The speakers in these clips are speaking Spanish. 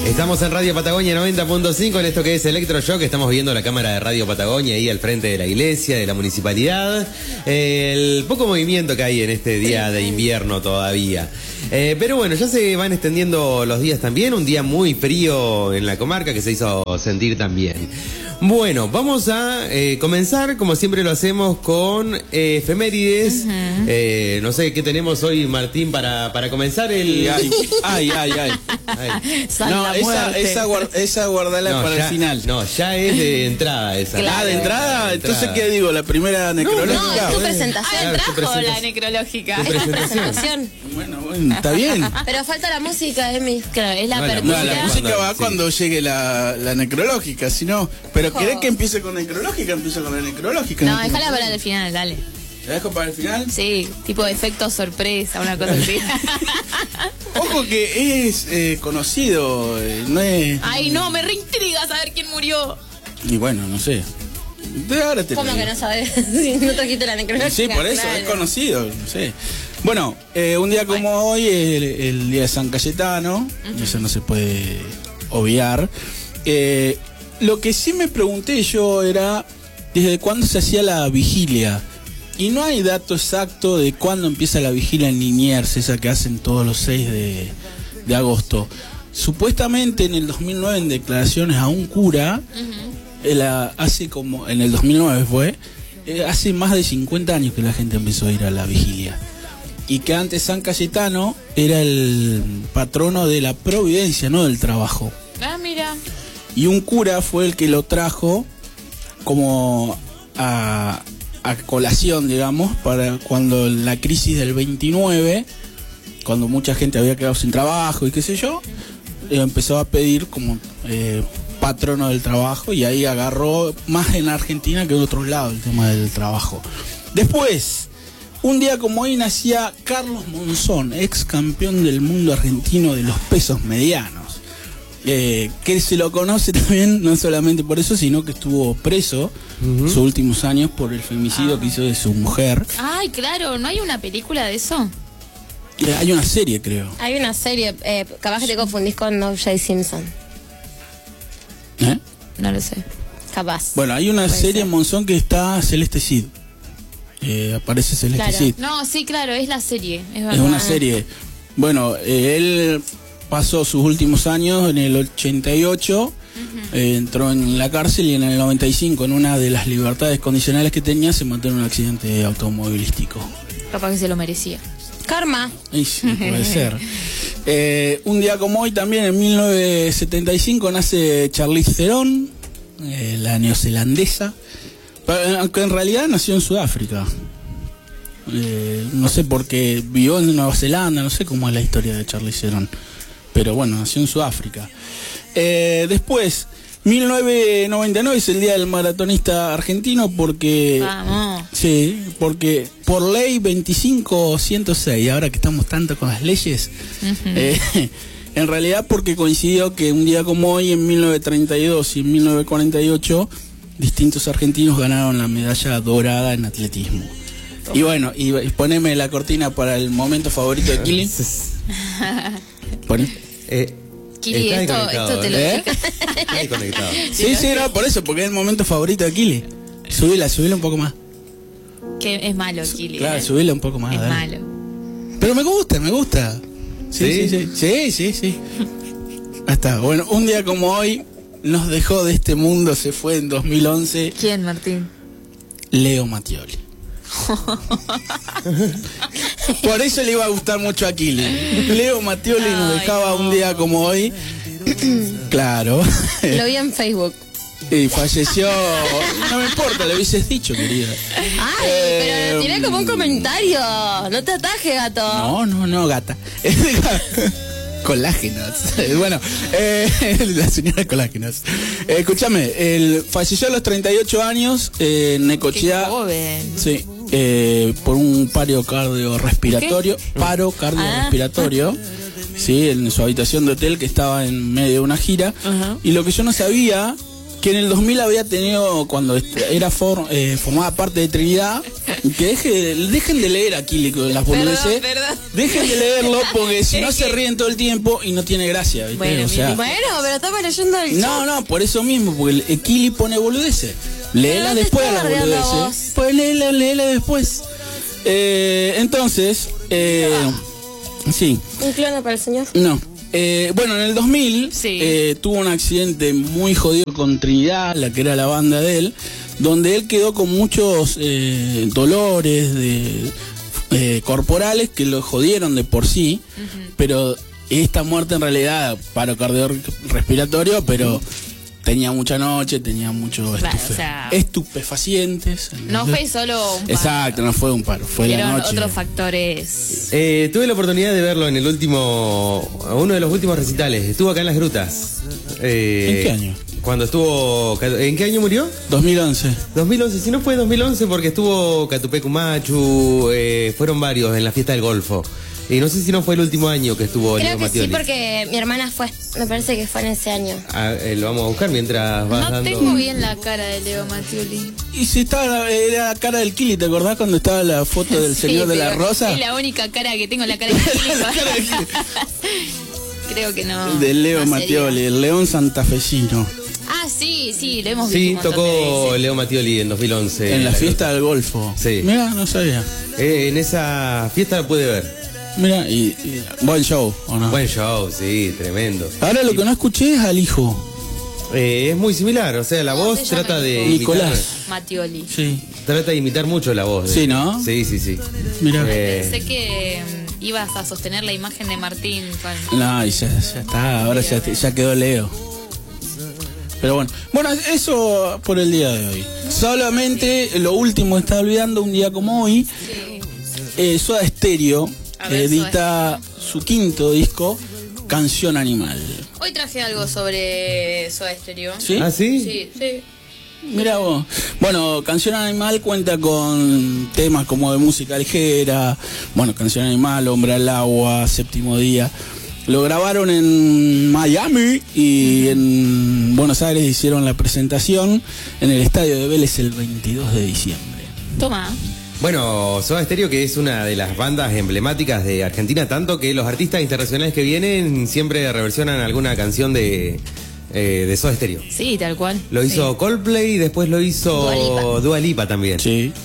Estamos en Radio Patagonia 90.5 en esto que es Electroshock. Estamos viendo la cámara de Radio Patagonia ahí al frente de la iglesia, de la municipalidad. El poco movimiento que hay en este día de invierno todavía. Pero bueno, ya se van extendiendo los días también. Un día muy frío en la comarca que se hizo sentir también. Bueno, vamos a comenzar, como siempre lo hacemos, con efemérides. No sé qué tenemos hoy, Martín, para comenzar el... Ay. No, esa guardala para el final. No, ya es de entrada esa. Claro. ¿De entrada? Entonces, ¿qué digo? ¿La primera necrológica? No, es tu presentación. Claro, tu Trajo presentación. la necrológica. Tu Es tu presentación. Bueno, está bien. Pero falta la música, Emi. Claro, es la No, la apertura. No, la música va Sí. cuando llegue la necrológica, si no. Pero ¿querés que empiece con necrológica? Empiezo con la necrológica. No, déjala para el final, dale. ¿La dejo para el final? Sí, tipo efecto sorpresa, una cosa así. Ojo que es conocido, no es... Ay, no, me reintriga saber quién murió. Y bueno, no sé. Ahora te lo ¿Cómo digo. que no sabes? Si no trajiste la necrológica. Sí, por eso, claro. es conocido, no sé. Bueno, un día como hoy, el día de San Cayetano, eso no se puede obviar. Lo que sí me pregunté yo era, ¿desde cuándo se hacía la vigilia? Y no hay dato exacto de cuándo empieza la vigilia en Liniers, esa que hacen todos los 6 de agosto. Supuestamente en el 2009, en declaraciones a un cura, hace como, en el 2009 fue, hace más de 50 años que la gente empezó a ir a la vigilia. Y que antes San Cayetano era el patrono de la providencia, no del trabajo. Ah, mira. Y un cura fue el que lo trajo como a colación, digamos, para cuando la crisis del 29, cuando mucha gente había quedado sin trabajo y qué sé yo, empezó a pedir como patrono del trabajo, y ahí agarró más en Argentina que en otros lados el tema del trabajo. Después, un día como hoy nacía Carlos Monzón, ex campeón del mundo argentino de los pesos medianos. Que se lo conoce también, no solamente por eso, sino que estuvo preso sus últimos años por el femicidio que hizo de su mujer. Ay, claro, ¿no hay una película de eso? Hay una serie, creo. Hay una serie, capaz que te confundís con O.J. Simpson. ¿Eh? No lo sé. Capaz. Bueno, hay una Puede serie ser. en Monzón que está Celeste Cid. Aparece Celeste Claro. Cid. No, sí, claro, es la serie. Es verdad. Es una serie. Bueno, él pasó sus últimos años en el 88, entró en la cárcel, y en el 95, en una de las libertades condicionales que tenía, se mató en un accidente automovilístico. Capaz que se lo merecía. Karma. Y sí, puede ser. Un día como hoy también, en 1975, nace Charlize Theron, la neozelandesa, aunque en realidad nació en Sudáfrica. No sé por qué vivió en Nueva Zelanda, no sé cómo es la historia de Charlize Theron, pero bueno, nació en Sudáfrica. Después, 1999 es el día del maratonista argentino, porque... Vamos. Sí, porque por ley 25106, ahora que estamos tanto con las leyes, en realidad porque coincidió que un día como hoy, en 1932 y en 1948, distintos argentinos ganaron la medalla dorada en atletismo. Y bueno, y poneme la cortina para el momento favorito de Kili. Pone. Kili, está ahí esto conectado, te lo ¿eh? Está ahí conectado. Sí, no, por eso, porque es el momento favorito de Kili. Subila un poco más. Que es malo, Kili. Claro, subila un poco más. Es dale. malo. Pero me gusta. Sí. Hasta, bueno, un día como hoy nos dejó de este mundo, se fue en 2011 ¿Quién, Martín? Leo Mattioli. Por eso le iba a gustar mucho a Kili. Leo Mattioli nos dejaba un día como hoy. Claro. Lo vi en Facebook. Y falleció. No me importa, lo hubieses dicho, querida. Ay, pero tiré como un comentario. No te atajes, gato. No, gata. Colágenos. Bueno, la señora Colágenos. Escúchame, falleció a los 38 años en Necochea. Qué joven. Sí, por un paro cardiorrespiratorio. Paro cardiorrespiratorio. Sí, en su habitación de hotel, que estaba en medio de una gira. Y lo que yo no sabía que en el 2000 había tenido, cuando formaba parte de Trinidad, que dejen de leer aquí las boludeces. Perdón. Dejen de leerlo porque si no se ríen todo el tiempo y no tiene gracia, ¿viste? Bueno, O sea, pero estamos leyendo el chat. no, por eso mismo, porque el Kili pone boludeces. Léela no te después a estaba las bardeando a boludeces. vos. Pues léela después. Entonces, sí. ¿Un clona para el señor? No. Bueno, en el 2000 Sí. tuvo un accidente muy jodido con Trinidad, la que era la banda de él, donde él quedó con muchos dolores corporales que lo jodieron de por sí, pero esta muerte en realidad, paro cardiorrespiratorio, pero tenía mucha noche, tenía mucho Claro, o sea, estupefacientes. no fue solo un paro. Exacto, no fue un paro, fue la Hubieron noche. otros factores. Tuve la oportunidad de verlo en uno de los últimos recitales. Estuvo acá en Las Grutas. ¿En qué año? Cuando estuvo... ¿En qué año murió? 2011. 2011, si no fue 2011 porque estuvo Catupecu Machu, fueron varios en la fiesta del Golfo. Y no sé si no fue el último año que estuvo Creo Leo que Mattioli. sí, porque mi hermana fue. Me parece que fue en ese año. Lo vamos a buscar mientras vas No dando... tengo bien la cara de Leo Mattioli. Y si estaba, era la cara del Kili, ¿te acordás cuando estaba la foto del señor de la pero Rosa? Es la única cara que tengo, la cara de Kili. Creo que no. De Leo no sería. Mattioli, el león santafesino. Ah, sí, lo hemos visto. Sí, un montón de tocó veces. Leo Mattioli en 2011. En la fiesta del Golfo. Sí. Mira, no sabía. En esa fiesta la pude ver. Mira, y buen show, ¿o no? Buen show, sí, tremendo. Ahora lo que no escuché es al hijo. Es muy similar, o sea, la ¿Cómo voz se llama trata el de hijo? imitar, Nicolás. Mattioli. Sí. trata de imitar mucho la voz. Sí, ¿no? Sí, sí, sí. Mira. Pensé que ibas a sostener la imagen de Martín con... No, y ya está, ahora ya quedó Leo. Pero bueno, eso por el día de hoy. Solamente lo último, está olvidando, un día como hoy, Soda Stereo A ver, edita su quinto disco, Canción Animal. Hoy traje algo sobre Soda Stereo. ¿Sí? ¿Ah, sí? Sí, sí. Mira vos. Bueno, Canción Animal cuenta con temas como de música ligera, bueno, Canción Animal, Hombre al Agua, Séptimo Día. Lo grabaron en Miami y en Buenos Aires hicieron la presentación en el Estadio de Vélez el 22 de diciembre. Toma. Bueno, Soda Stereo, que es una de las bandas emblemáticas de Argentina, tanto que los artistas internacionales que vienen siempre reversionan alguna canción de Soda Stereo. Sí, tal cual. Lo hizo Coldplay y después lo hizo Dua Lipa también. Sí.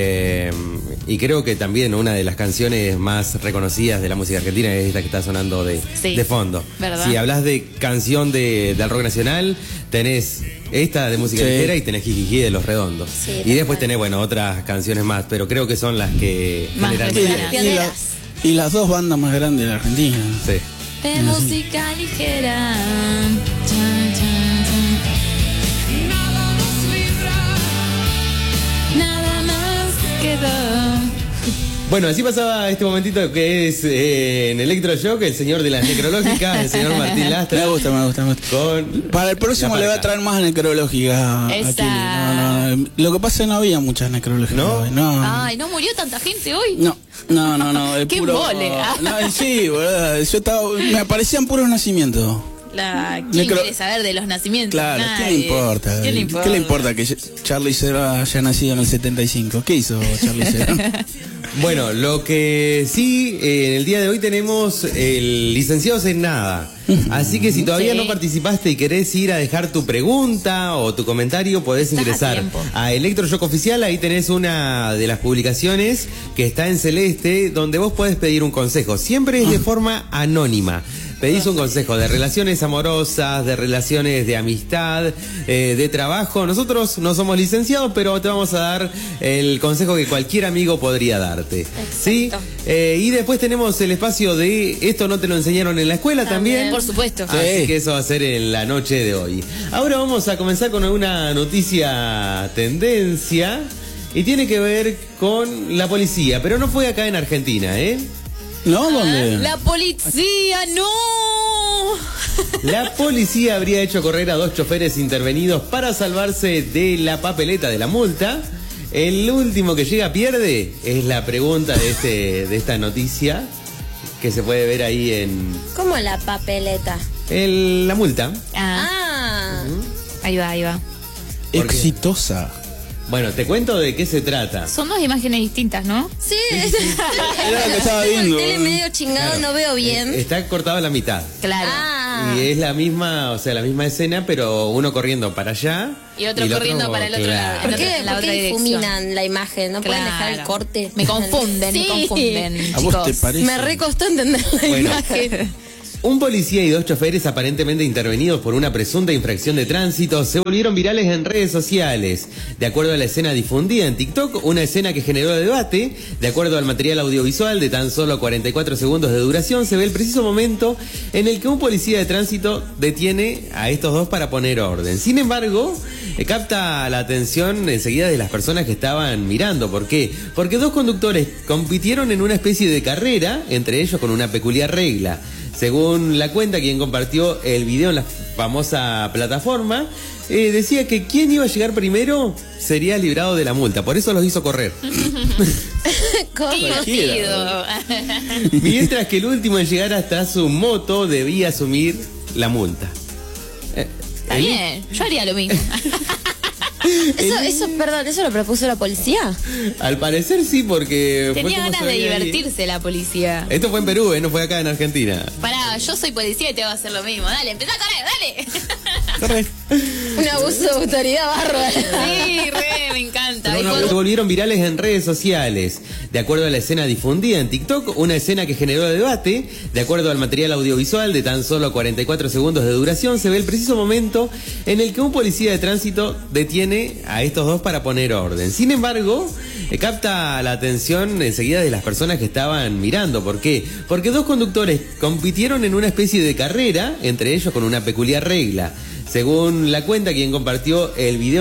Y creo que también una de las canciones más reconocidas de la música argentina es esta que está sonando de fondo. ¿Verdad? Si hablas de canción del rock nacional, tenés esta de música ligera y tenés Jijiji de Los Redondos. Sí, y después tenés, otras canciones más, pero creo que son las que Más generalmente... pioneras. Y las dos bandas más grandes de la Argentina. Sí. De música ligera. Chan, chan, chan. Nada más quedó. Bueno, así pasaba este momentito que es en Electroshock, el señor de las necrológicas, el señor Martín Lastra. Me gusta. Con Para el próximo la le voy a marca. traer más necrológica. Esa. No. Lo que pasa es que no había muchas necrológicas. ¿No? hoy, No. Ay, ¿no murió tanta gente hoy? No. el Qué puro- mole. No, sí, boludo. Me aparecían puros nacimientos. ¿Quién quiere saber de los nacimientos? Claro, ¿qué le Nadie. importa? ¿Qué le importa? ¿Qué le importa que Charlie Sera haya nacido en el 75? ¿Qué hizo Charlie Sera? Bueno, lo que sí, en el día de hoy tenemos el licenciados en nada. Así que si todavía Sí. no participaste y querés ir a dejar tu pregunta o tu comentario, podés Estás a ingresar tiempo. a Electroshock Oficial. Ahí tenés una de las publicaciones que está en celeste, donde vos podés pedir un consejo. Siempre es de forma anónima. Pedís un consejo de relaciones amorosas, de relaciones de amistad, de trabajo. Nosotros no somos licenciados, pero te vamos a dar el consejo que cualquier amigo podría darte. ¿Sí? Y después tenemos el espacio de Esto no te lo enseñaron en la escuela también. Por supuesto. Así que eso va a ser en la noche de hoy. Ahora vamos a comenzar con una noticia tendencia y tiene que ver con la policía, pero no fue acá en Argentina, ¿eh? ¿No? ¿Dónde? La policía, no. La policía habría hecho correr a 2 choferes intervenidos para salvarse de la papeleta de la multa. El último que llega pierde, es la pregunta de esta noticia que se puede ver ahí en ¿Cómo la papeleta? la multa. Ah, Ah. ahí va. Exitosa. Bueno, te cuento de qué se trata. Son dos imágenes distintas, ¿no? Sí, Era lo que estaba viendo. el tele medio chingado, no veo bien. Está cortado a la mitad. Claro. Ah. Y es la misma, o sea, la misma escena, pero uno corriendo para allá. Y otro corriendo para el otro lado. ¿Por qué, en la ¿por otra qué dirección. difuminan la imagen? ¿No pueden dejar el Claro. corte? Me confunden, Sí. me confunden. ¿A vos te chicos. parece? Me recostó entender la Bueno. imagen. Un policía y dos choferes aparentemente intervenidos por una presunta infracción de tránsito se volvieron virales en redes sociales. De acuerdo a la escena difundida en TikTok, una escena que generó debate, de acuerdo al material audiovisual de tan solo 44 segundos de duración, se ve el preciso momento en el que un policía de tránsito detiene a estos dos para poner orden. Sin embargo, capta la atención enseguida de las personas que estaban mirando. ¿Por qué? Porque dos conductores compitieron en una especie de carrera, entre ellos con una peculiar regla. Según la cuenta, quien compartió el video en la famosa plataforma, decía que quien iba a llegar primero sería librado de la multa. Por eso los hizo correr. ¿Cómo? Qué divertido. Mientras que el último en llegar hasta su moto debía asumir la multa. Está bien, yo haría lo mismo. Perdón, ¿eso lo propuso la policía? Al parecer sí, porque... fue Tenía como ganas se de veía ahí. divertirse la policía. Esto fue en Perú, no fue acá en Argentina. Pará, yo soy policía y te voy a hacer lo mismo. Dale, empezá a correr, dale. Corre. Un abuso de autoridad bárbaro. Sí, me encanta. Y Se cuando- volvieron virales en redes sociales. De acuerdo a la escena difundida en TikTok, una escena que generó debate, de acuerdo al material audiovisual de tan solo 44 segundos de duración, se ve el preciso momento en el que un policía de tránsito detiene a estos dos para poner orden. Sin embargo, capta la atención enseguida de las personas que estaban mirando. ¿Por qué? Porque dos conductores compitieron en una especie de carrera, entre ellos con una peculiar regla. Según la cuenta, quien compartió el video